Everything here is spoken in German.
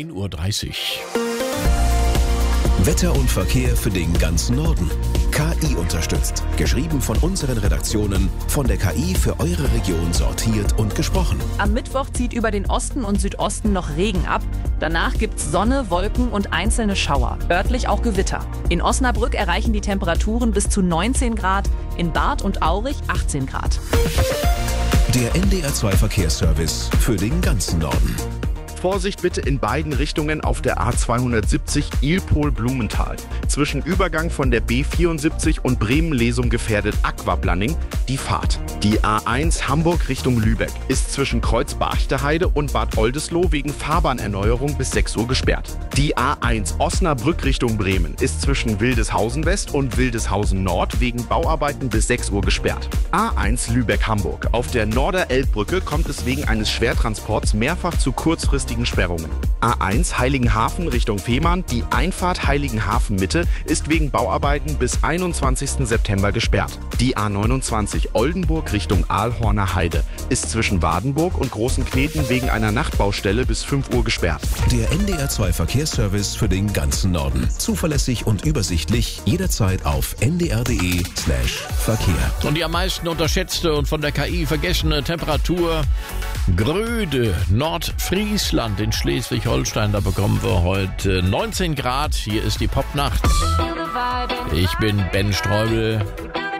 1:30 Uhr. Wetter und Verkehr für den ganzen Norden. KI unterstützt. Geschrieben von unseren Redaktionen, von der KI für eure Region sortiert und gesprochen. Am Mittwoch zieht über den Osten und Südosten noch Regen ab. Danach gibt's Sonne, Wolken und einzelne Schauer. Örtlich auch Gewitter. In Osnabrück erreichen die Temperaturen bis zu 19 Grad, in Barth und Aurich 18 Grad. Der NDR2 Verkehrsservice für den ganzen Norden. Vorsicht bitte in beiden Richtungen auf der A270 Ilpol-Blumenthal. Zwischen Übergang von der B74 und Bremen-Lesum gefährdet Aquaplanning die Fahrt. Die A1 Hamburg Richtung Lübeck ist zwischen Kreuz-Barchte-Heide und Bad Oldesloe wegen Fahrbahnerneuerung bis 6 Uhr gesperrt. Die A1 Osnabrück Richtung Bremen ist zwischen Wildeshausen West und Wildeshausen Nord wegen Bauarbeiten bis 6 Uhr gesperrt. A1 Lübeck-Hamburg. Auf der Norderelbbrücke kommt es wegen eines Schwertransports mehrfach zu kurzfristigen Sperrungen. A1 Heiligenhafen Richtung Fehmarn. Die Einfahrt Heiligenhafen Mitte ist wegen Bauarbeiten bis 21. September gesperrt. Die A29 Oldenburg Richtung Aalhorner Heide ist zwischen Wadenburg und Großenkneten wegen einer Nachtbaustelle bis 5 Uhr gesperrt. Der NDR2 Verkehrsservice für den ganzen Norden. Zuverlässig und übersichtlich, jederzeit auf ndr.de/Verkehr. Und die am meisten unterschätzte und von der KI vergessene Temperatur: Gröde, Nordfriesland in Schleswig-Holstein. Da bekommen wir heute 19 Grad. Hier ist die Popnacht. Ich bin Ben Streubel.